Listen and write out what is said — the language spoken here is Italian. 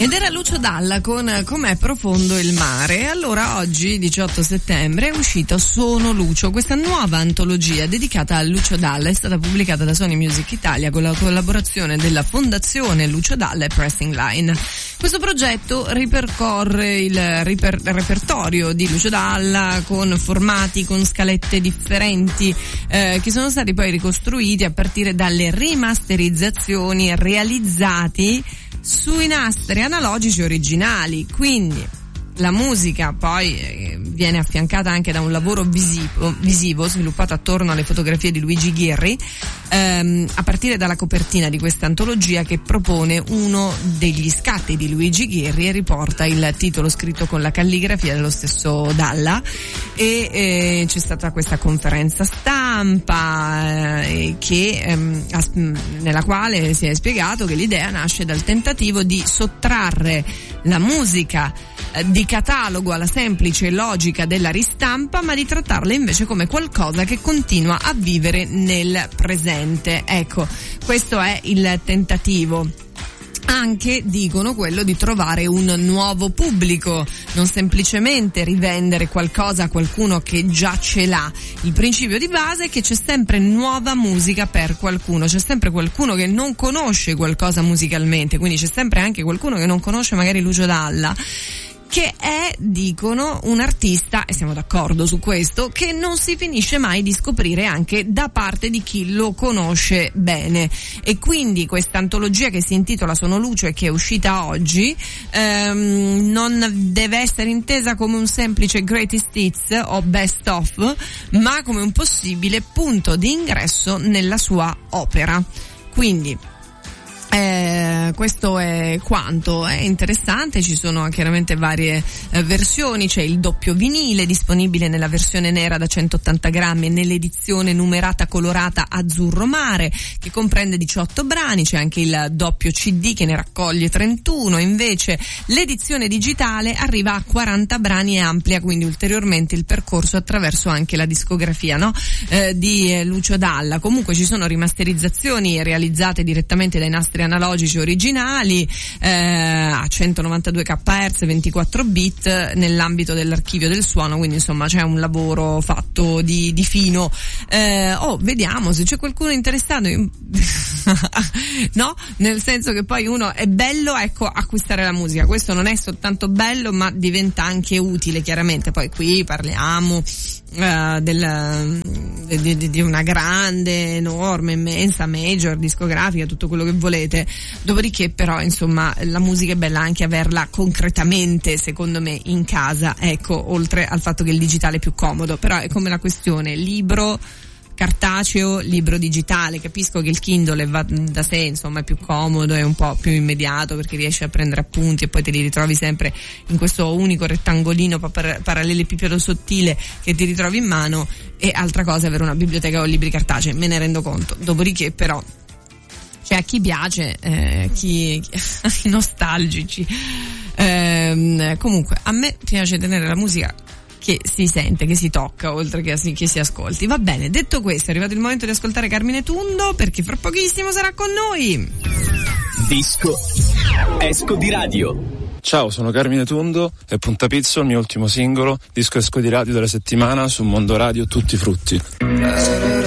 Ed era Lucio Dalla con Com'è profondo il mare. E allora oggi, 18 settembre, è uscita Sono Lucio, questa nuova antologia dedicata a Lucio Dalla. È stata pubblicata da Sony Music Italia con la collaborazione della Fondazione Lucio Dalla e Pressing Line. Questo progetto ripercorre il repertorio di Lucio Dalla con formati, con scalette differenti che sono stati poi ricostruiti a partire dalle rimasterizzazioni realizzati sui nastri analogici originali. Quindi la musica poi viene affiancata anche da un lavoro visivo sviluppato attorno alle fotografie di Luigi Ghirri, a partire dalla copertina di questa antologia, che propone uno degli scatti di Luigi Ghirri e riporta il titolo scritto con la calligrafia dello stesso Dalla. E c'è stata questa conferenza stampa nella quale si è spiegato che l'idea nasce dal tentativo di sottrarre la musica di catalogo alla semplice logica della ristampa, ma di trattarla invece come qualcosa che continua a vivere nel presente. Ecco, questo è il tentativo. Anche, dicono, quello di trovare un nuovo pubblico, non semplicemente rivendere qualcosa a qualcuno che già ce l'ha. Il principio di base è che c'è sempre nuova musica per qualcuno, c'è sempre qualcuno che non conosce qualcosa musicalmente, quindi c'è sempre anche qualcuno che non conosce magari Lucio Dalla, che è, dicono, un artista, e siamo d'accordo su questo, che non si finisce mai di scoprire anche da parte di chi lo conosce bene. E quindi questa antologia, che si intitola Sono Lucio e che è uscita oggi, non deve essere intesa come un semplice greatest hits o best of, ma come un possibile punto di ingresso nella sua opera. Quindi questo è quanto. È interessante, ci sono chiaramente varie versioni. C'è il doppio vinile disponibile nella versione nera da 180 grammi e nell'edizione numerata colorata azzurro mare, che comprende 18 brani. C'è anche il doppio CD che ne raccoglie 31, invece l'edizione digitale arriva a 40 brani e amplia quindi ulteriormente il percorso attraverso anche la discografia, no? Di Lucio Dalla. Comunque ci sono rimasterizzazioni realizzate direttamente dai nastri analogici originali a 192 kHz 24 bit nell'ambito dell'archivio del suono, quindi insomma c'è un lavoro fatto di fino. Vediamo se c'è qualcuno interessato. No, nel senso che poi uno è bello, ecco, acquistare la musica, questo non è soltanto bello ma diventa anche utile. Chiaramente poi qui parliamo di una grande, enorme, immensa major discografica, tutto quello che volete. Dopodiché però insomma la musica è bella anche averla concretamente, secondo me, in casa, ecco, oltre al fatto che il digitale è più comodo. Però è come la questione libro cartaceo, libro digitale. Capisco che il Kindle va da sé, insomma, è più comodo, è un po' più immediato perché riesci a prendere appunti e poi te li ritrovi sempre in questo unico rettangolino parallelepipedo sottile che ti ritrovi in mano. E altra cosa è avere una biblioteca con libri cartacei, me ne rendo conto. Dopodiché però c'è a chi piace, i nostalgici. Comunque a me piace tenere la musica che si sente, che si tocca, oltre che si ascolti. Va bene, detto questo, è arrivato il momento di ascoltare Carmine Tundo, perché fra pochissimo sarà con noi. Disco Esco di Radio. Ciao, sono Carmine Tundo e Punta Pizzo, il mio ultimo singolo, disco Esco di Radio della settimana su Mondo Radio Tutti Frutti.